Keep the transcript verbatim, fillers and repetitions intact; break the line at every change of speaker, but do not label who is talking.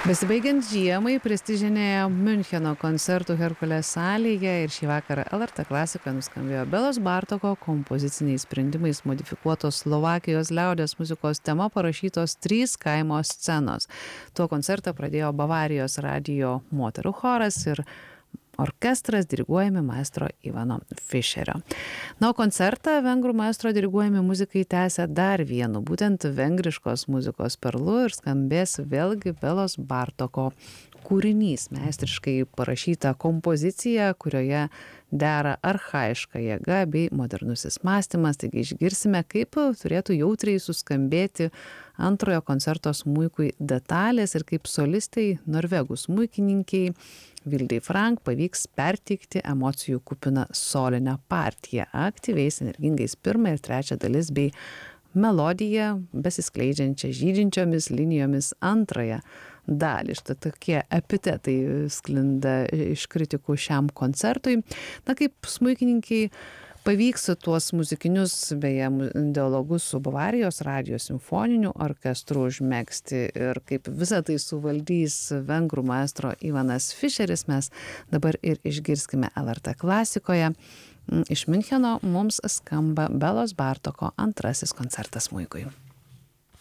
Besibaigiant žiemai prestižinėje Miuncheno koncertų Herkulės salėje ir šį vakarą L R T klasikoje nuskambėjo Belos Bartoko kompoziciniais sprendimais modifikuotos Slovakijos liaudies muzikos tema parašytos trys kaimo scenos. Tuo koncertą pradėjo Bavarijos radijo moterų choras ir orkestras diriguojami maestro Ivano Fischerio. Na, o koncertą vengrų maestro diriguojami muzikai tęsia dar vienu, būtent vengriškos muzikos perlu ir skambės vėlgi Belos Bartoko kūrinys, meistriškai parašyta kompozicija, kurioje dera archaiška jėga bei modernusis mąstymas. Taigi išgirsime, kaip turėtų jautriai suskambėti antrojo koncerto smuikui detalės ir kaip solistai norvegų smuikininkiai Vildai Frank pavyks perteikti emocijų kupiną solinę partiją aktyviais, energingais pirmą ir trečią dalis bei melodiją besiskleidžiančią žydinčiomis linijomis antrąją dalį. Štai tokie epitetai sklinda iš kritikų šiam koncertui. Na, kaip smuikininkiai pavyks tuos muzikinius, beje, dialogus su Bavarijos radijo simfoniniu orkestru užmegzti ir kaip visą tai suvaldys vengrų maestro Ivanas Fischeris, mes dabar ir išgirskime L R T klasikoje. Iš Miuncheno mums skamba Belos Bartoko antrasis koncertas smuikui.